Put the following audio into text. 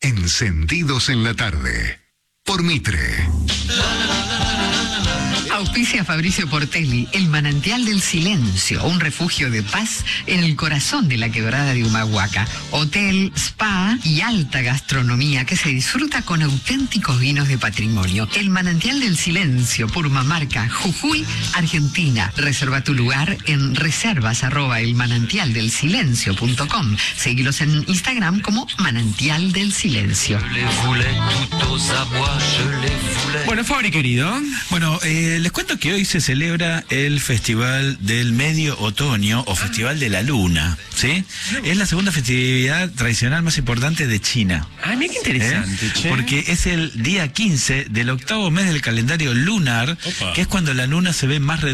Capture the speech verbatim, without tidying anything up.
Encendidos en la tarde. Por Mitre. Auspicia Fabricio Portelli, el manantial del silencio, un refugio de paz en el corazón de la quebrada de Humahuaca. Hotel, spa y alta gastronomía que se disfruta con auténticos vinos de patrimonio. El manantial del silencio, Purmamarca, Jujuy, Argentina. Reserva tu lugar en reservas arroba el manantial del silencio punto com. Seguilos en Instagram como Manantial del Silencio. Bueno, Fabri querido. Bueno, eh, les cuento que hoy se celebra el Festival del Medio Otoño o Festival de la Luna, ¿sí? Es la segunda festividad tradicional más importante de China. Ah, mira qué interesante, ¿Eh? che. Porque es el día quince del octavo mes del calendario lunar, Opa. que es cuando la luna se ve más reducida